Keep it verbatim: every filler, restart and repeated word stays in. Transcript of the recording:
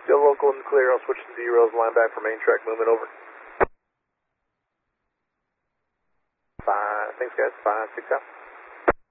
Still local and clear. I'll switch to D-rails, line back for main track movement, over. Five, thanks guys, five, six out.